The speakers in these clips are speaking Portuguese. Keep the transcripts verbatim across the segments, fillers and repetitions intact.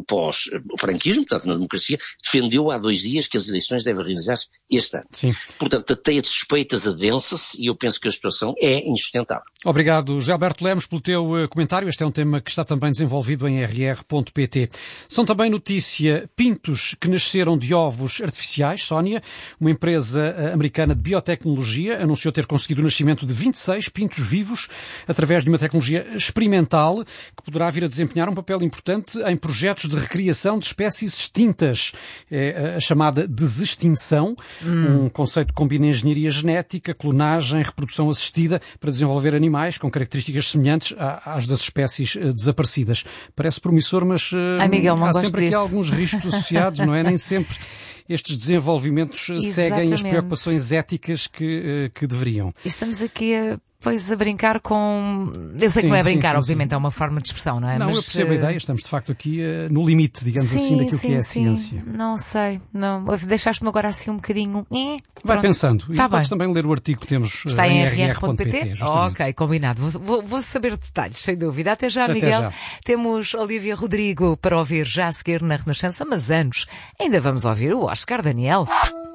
pós-franquismo, portanto na democracia, defendeu há dois dias que as eleições devem realizar-se este ano. Sim. Portanto, a teia de suspeitas adensa-se e eu penso que a situação é insustentável. Obrigado, José Alberto Lemos, pelo teu uh, comentário. Este é um tema que está também desenvolvido em r r ponto p t. São também notícia pintos que nasceram de ovos artificiais. Sónia, uma empresa uh, americana de biotecnologia, anunciou ter conseguido o nascimento de vinte e seis pintos vivos através de uma tecnologia experimental que poderá vir a desempenhar um papel importante em projetos de recriação de espécies extintas. É a chamada desextinção, hum. um conceito que combina engenharia genética, clonagem, reprodução assistida para desenvolver animais com características semelhantes às das espécies desaparecidas. Parece promissor, mas Ai, Miguel, não há gosto sempre disso. aqui alguns riscos associados, não é? Nem sempre estes desenvolvimentos Exatamente. seguem as preocupações éticas que, que deveriam. Estamos aqui a... Pois a brincar com... Eu sei Sim, que não é brincar, sim, sim, obviamente, sim. é uma forma de expressão, não é? Não, Mas, eu percebo a uh... ideia, estamos de facto aqui uh, no limite, digamos sim, assim, daquilo sim, que é a sim. ciência. Não sei, não. Deixaste-me agora assim um bocadinho... Eh, Vai pensando. E tá podes bem. também ler o artigo que temos uh, Está em em r r ponto p t? Ok, combinado. Vou, vou, vou saber detalhes, sem dúvida. Até já, Até Miguel. já. Temos Olivia Rodrigo para ouvir já a seguir na Renascença, mas antes ainda vamos ouvir o Oscar Daniel.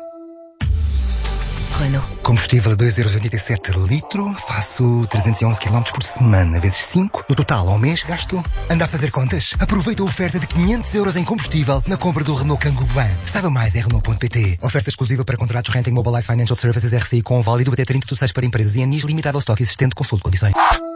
Renault. Combustível a dois vírgula oitenta e sete litro, faço trezentos e onze quilómetros por semana, vezes cinco, no total ao mês gasto. Anda a fazer contas? Aproveita a oferta de quinhentos euros em combustível na compra do Renault Kangoo Van. Saiba mais em Renault ponto p t. Oferta exclusiva para contratos Renting Mobilize Financial Services R C I com válido até trinta de seis para empresas e anis limitado ao estoque existente. Consulte condições.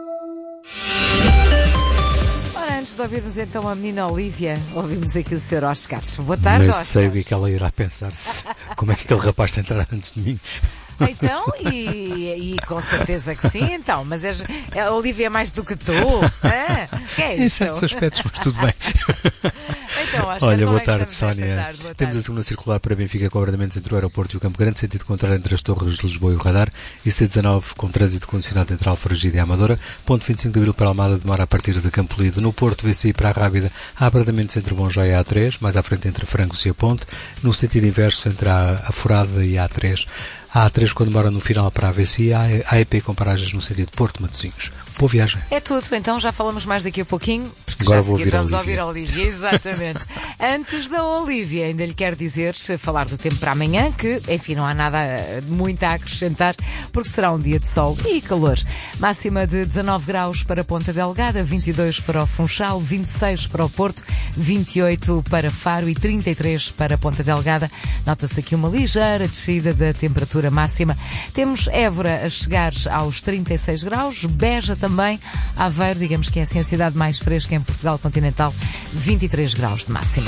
Antes de ouvirmos então a menina Olivia, ouvimos aqui o senhor Oscar. Boa tarde, Mas Oscar. sei o que é que ela irá pensar. Como é que aquele rapaz tem entrado antes de mim? Então, e, e com certeza que sim, então, mas és, a Olivia é mais do que tu. Ah, que é Em isto? certos aspectos, mas tudo bem. Então, Oscar, Olha, como boa é que tarde, estamos esta Sónia. tarde? Boa Temos tarde. a segunda circular para Benfica com abrandamentos entre o aeroporto e o Campo Grande, sentido contrário entre as Torres de Lisboa e o Radar, e C dezanove com trânsito condicionado entre Alfragide e Amadora. Ponto vinte e cinco de Abril para Almada demora a partir de Campo Lido. No Porto, V C I para a Rábida, há abrandamentos entre o Bom Joia e a A três, mais à frente entre Francos e a Ponte. No sentido inverso, entre a, a Furada e a A três. A A três quando mora no final para a V C I, a E P com paragens no sentido Porto-Matosinhos. Boa viagem. É tudo, então já falamos mais daqui a pouquinho, porque Agora já vou seguir ouvir vamos a ouvir a Olivia, exatamente. Antes da Olivia, ainda lhe quero dizer, falar do tempo para amanhã, que, enfim, não há nada muito a acrescentar, porque será um dia de sol e calor. Máxima de dezanove graus para Ponta Delgada, vinte e dois para o Funchal, vinte e seis para o Porto, vinte e oito para Faro e trinta e três para Ponta Delgada. Nota-se aqui uma ligeira descida da temperatura máxima. Temos Évora a chegar aos trinta e seis graus, Beja também, Aveiro, digamos que é assim a cidade mais fresca em Portugal continental, vinte e três graus de máxima.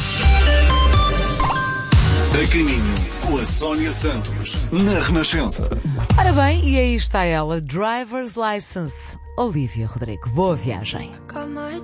A caminho com a Sónia Santos, na Renascença. Ora bem, e aí está ela, Driver's License, Olivia Rodrigo. Boa viagem.